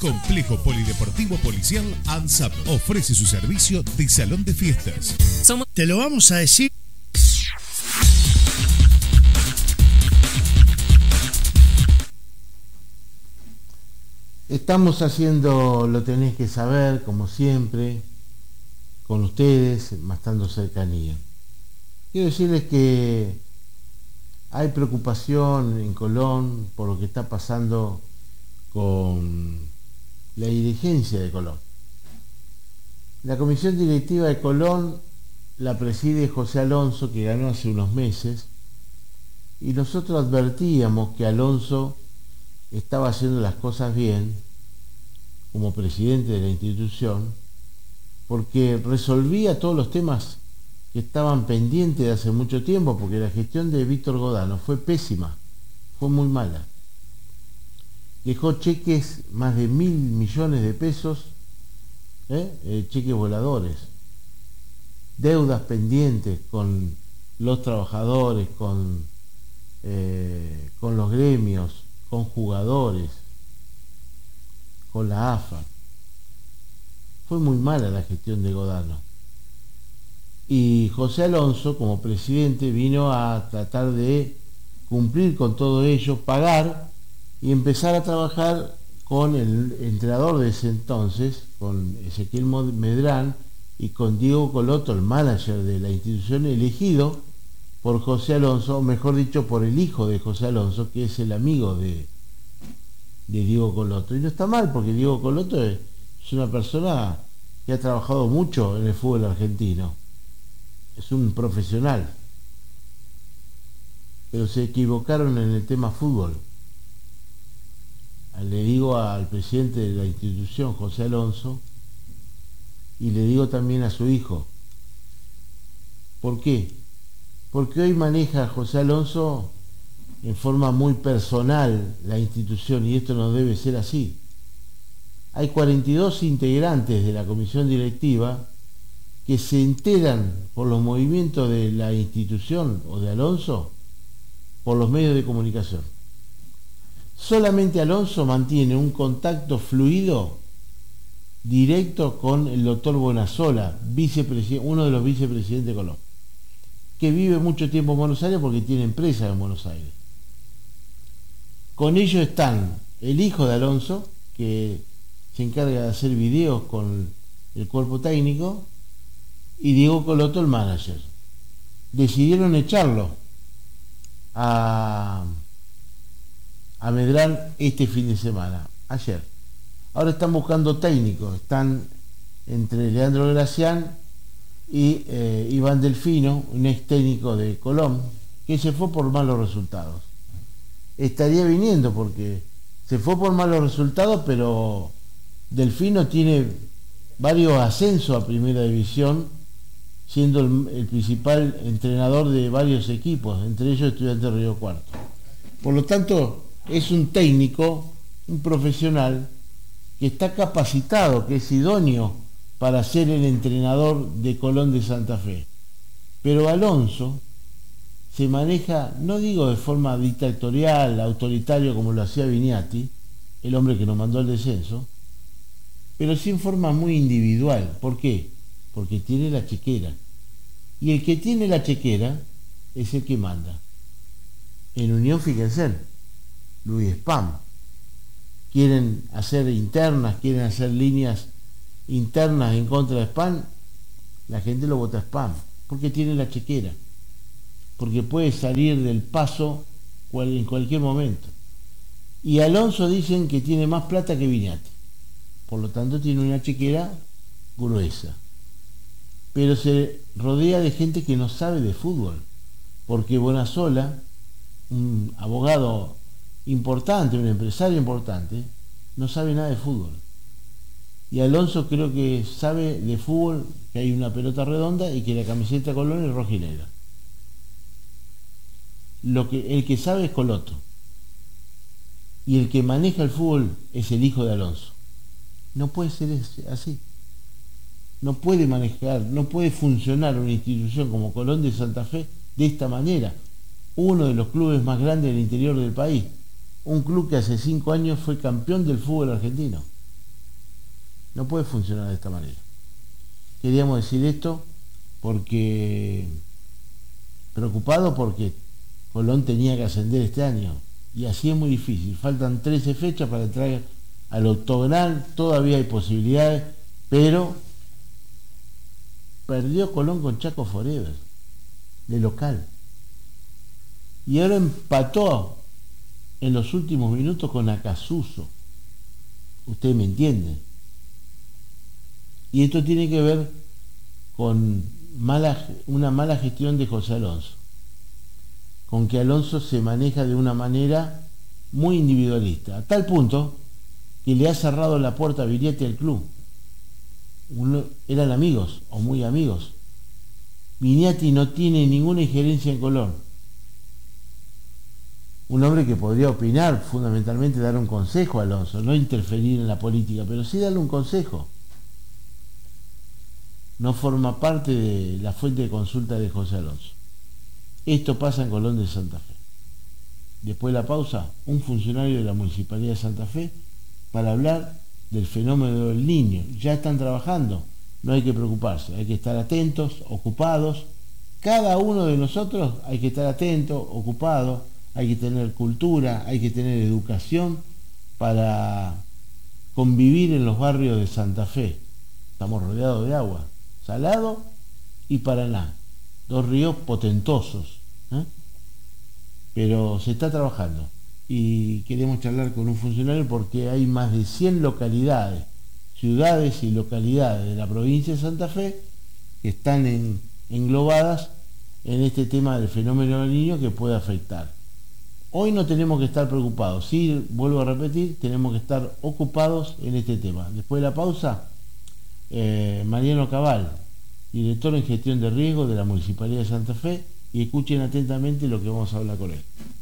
Complejo Polideportivo Policial ANSAP ofrece su servicio de salón de fiestas. Te lo vamos a decir. Estamos haciendo Lo Tenés que Saber, como siempre, con ustedes, mostrando cercanía. Quiero decirles que hay preocupación en Colón por lo que está pasando con la dirigencia de Colón. La comisión directiva de Colón la preside José Alonso, que ganó hace unos meses, y nosotros advertíamos que Alonso estaba haciendo las cosas bien como presidente de la institución, porque resolvía todos los temas que estaban pendientes de hace mucho tiempo, porque la gestión de Víctor Godano fue pésima, fue muy mala. Dejó cheques, más de 1.000 millones de pesos, cheques voladores, deudas pendientes con los trabajadores, con los gremios, con jugadores, con la AFA. Fue muy mala la gestión de Godano. Y José Alonso, como presidente, vino a tratar de cumplir con todo ello, pagar y empezar a trabajar con el entrenador de ese entonces, con Ezequiel Medrán y con Diego Coloto, el manager de la institución, elegido por José Alonso, o mejor dicho, por el hijo de José Alonso, que es el amigo de Diego Coloto. Y no está mal, porque Diego Coloto es una persona que ha trabajado mucho en el fútbol argentino. Es un profesional. Pero se equivocaron en el tema fútbol. Le digo al presidente de la institución, José Alonso, y le digo también a su hijo. ¿Por qué? Porque hoy maneja José Alonso en forma muy personal la institución, y esto no debe ser así. Hay 42 integrantes de la comisión directiva que se enteran por los movimientos de la institución o de Alonso por los medios de comunicación. Solamente Alonso mantiene un contacto fluido directo con el doctor Bonasola, uno de los vicepresidentes de Colón, que vive mucho tiempo en Buenos Aires porque tiene empresa en Buenos Aires. Con ellos están el hijo de Alonso, que se encarga de hacer videos con el cuerpo técnico, y Diego Coloto, el manager. Decidieron echarlo a Medrán este fin de semana, ayer. Ahora están buscando técnicos, están entre Leandro Gracián y Iván Delfino, un ex técnico de Colón, que se fue por malos resultados. Estaría viniendo porque se fue por malos resultados, pero Delfino tiene varios ascensos a primera división, siendo el principal entrenador de varios equipos, entre ellos Estudiantes de Río Cuarto. Por lo tanto, es un técnico, un profesional, que está capacitado, que es idóneo para ser el entrenador de Colón de Santa Fe. Pero Alonso se maneja, no digo de forma dictatorial, autoritario como lo hacía Viñati, el hombre que nos mandó al descenso, pero sí en forma muy individual. ¿Por qué? Porque tiene la chequera. Y el que tiene la chequera es el que manda. En Unión, fíjense, Luis Spam. Quieren hacer internas, quieren hacer líneas internas en contra de Spam, la gente lo vota Spam, porque tiene la chequera, porque puede salir del paso en cualquier momento. Y Alonso dicen que tiene más plata que Viñati, por lo tanto tiene una chequera gruesa, pero se rodea de gente que no sabe de fútbol, porque Bonasola, un abogado importante, un empresario importante, no sabe nada de fútbol. Y Alonso creo que sabe de fútbol, que hay una pelota redonda y que la camiseta de Colón es roja y negra. El que sabe es Coloto. Y el que maneja el fútbol es el hijo de Alonso. No puede ser así. No puede manejar, no puede funcionar una institución como Colón de Santa Fe de esta manera. Uno de los clubes más grandes del interior del país. Un club que hace 5 años fue campeón del fútbol argentino. No puede funcionar de esta manera. Queríamos decir esto porque preocupado porque Colón tenía que ascender este año y así es muy difícil. Faltan 13 fechas para entrar al octogonal, todavía hay posibilidades, pero perdió Colón con Chaco Forever de local y ahora empató en los últimos minutos con Acasuso. Ustedes me entienden. Y esto tiene que ver con una mala gestión de José Alonso, con que Alonso se maneja de una manera muy individualista, a tal punto que le ha cerrado la puerta a Viriati al club. Eran amigos o muy amigos. Viriati no tiene ninguna injerencia en Colón. Un hombre que podría opinar, fundamentalmente dar un consejo a Alonso, no interferir en la política, pero sí darle un consejo. No forma parte de la fuente de consulta de José Alonso. Esto pasa en Colón de Santa Fe. Después de la pausa, un funcionario de la Municipalidad de Santa Fe para hablar del fenómeno del Niño. Ya están trabajando, no hay que preocuparse, hay que estar atentos, ocupados. Cada uno de nosotros hay que estar atento, ocupado, hay que tener cultura, hay que tener educación para convivir en los barrios de Santa Fe. Estamos rodeados de agua, Salado y Paraná, dos ríos potentosos, pero se está trabajando y queremos charlar con un funcionario porque hay más de 100 localidades, ciudades y localidades de la provincia de Santa Fe que están englobadas en este tema del fenómeno del Niño que puede afectar. Hoy no tenemos que estar preocupados, sí, vuelvo a repetir, tenemos que estar ocupados en este tema. Después de la pausa, Mariano Cabal, director en gestión de riesgo de la Municipalidad de Santa Fe, y escuchen atentamente lo que vamos a hablar con él.